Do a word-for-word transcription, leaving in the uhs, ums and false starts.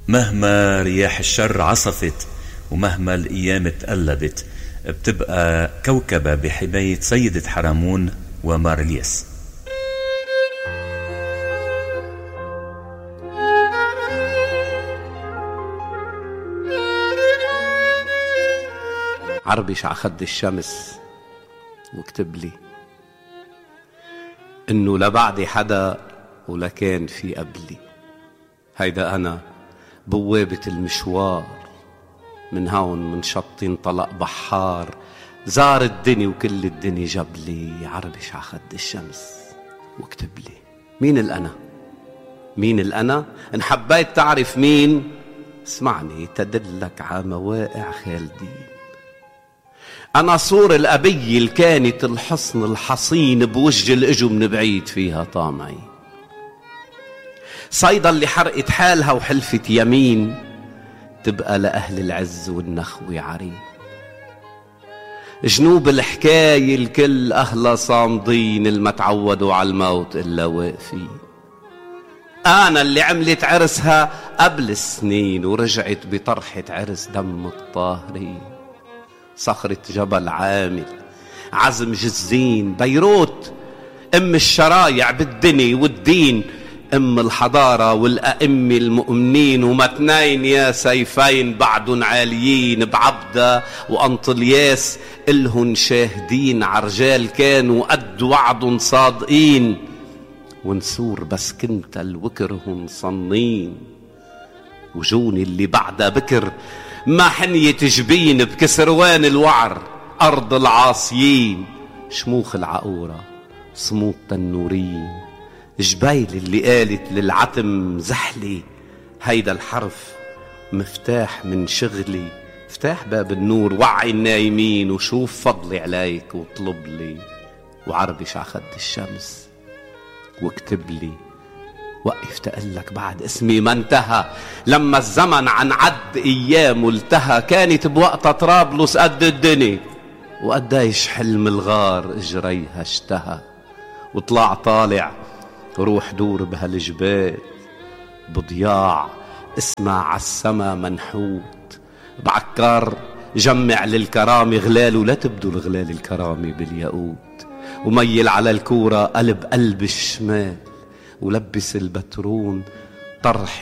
مهما رياح الشر عصفت ومهما الأيام تقلبت، بتبقى كوكبة بحماية سيدة حرمون ومارليس. عربش عخد الشمس واكتب لي انه لا بعدي حدا ولا كان في قبلي. هيدا انا بوابة المشوار، من هون من شط انطلق بحار، زار الدنيا وكل الدنيا جاب لي. عربش عخد الشمس واكتب لي مين الأنا، مين الأنا. إن حبيت تعرف مين اسمعني تدلك على مواقع خالدين. أنا صور الأبي اللي كانت الحصن الحصين بوجه الإجو من بعيد فيها طامعي. صيدا اللي حرقت حالها وحلفت يمين تبقى لأهل العز والنخوة عرين. جنوب الحكاية الكل أهلا صامدين، الما تعودوا على الموت إلا واقفين. أنا اللي عملت عرسها قبل السنين ورجعت بطرحة عرس دم الطاهرين. صخرة جبل عامل، عزم جزين، بيروت أم الشرايع بالدنيا والدين، أم الحضارة والأئمة المؤمنين. ومتنين يا سيفين بعدن عاليين بعبدة وأنطلياس إلهن شاهدين. عرجال كانوا قد وعد صادقين، ونسور بس كنت الوكرهن صنين. وجوني اللي بعدها بكر ما حنية جبين بكسروان الوعر أرض العاصيين. شموخ العقورة صمود تنورين، جبيل اللي قالت للعتم زحلي. هيدا الحرف مفتاح من شغلي، افتح باب النور وعي النايمين وشوف فضلي عليك واطلب لي. وعربش عخد الشمس واكتب لي وقف تقلك بعد اسمي ما انتهى. لما الزمن عن عد ايام التهى، كانت بوقتها طرابلس قد الدنيا وقديش حلم الغار اجريها اشتهى. وطلع طالع روح دور بهالجبال بضياع، اسمع عالسما منحوت بعكار. جمع للكرامة غلال ولا تبدو الغلال الكرامة بالياقوت. وميل على الكورة قلب قلب الشمال ولبس البترون طرح